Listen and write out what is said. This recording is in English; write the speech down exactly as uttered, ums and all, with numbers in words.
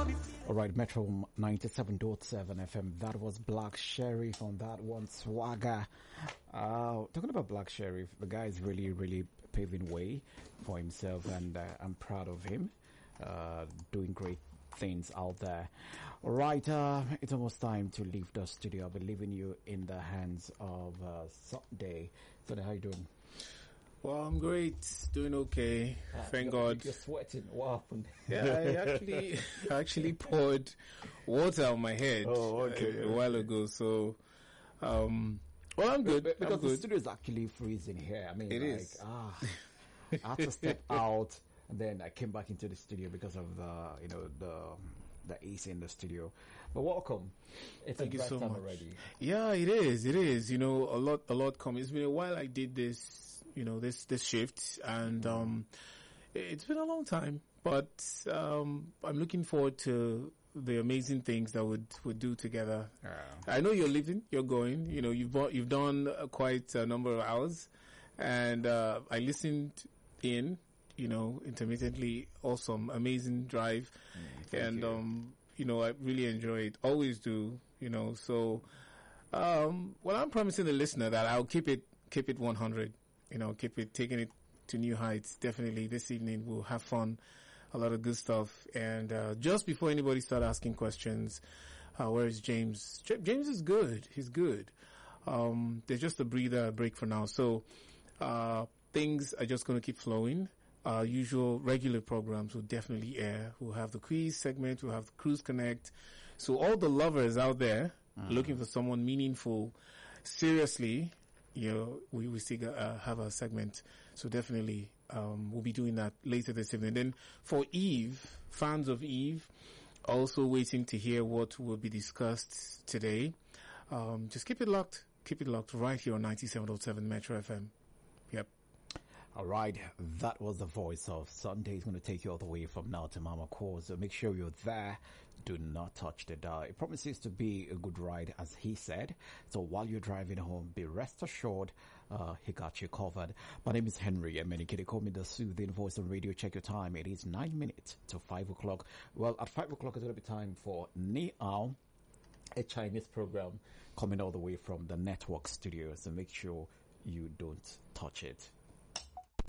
All right, Metro ninety-seven point seven F M. That was Black Sheriff on that one. Swagger. Uh, talking about Black Sheriff, the guy is really, really paving way for himself, and uh, I'm proud of him. Uh, doing great things out there. All right, uh, it's almost time to leave the studio. I'll be leaving you in the hands of uh, Sunday. Sunday, how you doing? Well, I'm great, doing okay. Ah, Thank you're, God. You're sweating. What happened? Yeah, I actually, I actually poured water on my head Oh, okay. a, a while ago. So, um, well, I'm good. Because I'm the good. studio is actually freezing here. I mean, It like, is. ah, I had to step out, and then I came back into the studio because of the, you know, the the A C in the studio. But welcome. It's Thank a you great so time much. already. Yeah, it is. It is. You know, a lot, a lot coming. It's been a while I did this. You know, this this shift, and um, it's been a long time. But um, I'm looking forward to the amazing things that would would do together. Yeah. I know you're leaving, you're going. You know, you've bought, you've done uh, quite a number of hours, and uh, I listened in. You know, intermittently, awesome, amazing drive, Mm, thank and you. um, you know, I really enjoy it. Always do. You know, so um, well, I'm promising the listener that I'll keep it keep it one hundred. You know, keep it taking it to new heights. Definitely, this evening we'll have fun, a lot of good stuff. And uh, just before anybody start asking questions, uh, where is James? J- James is good. He's good. Um, there's just a breather, a break for now. So uh, things are just going to keep flowing. Our usual regular programs will definitely air. We'll have the quiz segment. We'll have the Cruise Connect. So all the lovers out there Mm. looking for someone meaningful, seriously, you know, we, we still uh, have a segment. So definitely, um, we'll be doing that later this evening. Then for Eve, fans of Eve, also waiting to hear what will be discussed today. Um, just keep it locked. Keep it locked right here on ninety-seven point seven Metro F M. Yep. All right, that was the voice of Sunday. It's going to take you all the way from now to Mama Core. So make sure you're there. Do not touch the dial. It promises to be a good ride, as he said. So while you're driving home, be rest assured, uh, he got you covered. My name is Henry, and many kids call me the soothing voice on radio. Check your time. It is nine minutes to five o'clock. Well, at five o'clock, it's going to be time for Ni Ao, a Chinese program coming all the way from the network studio. So make sure you don't touch it.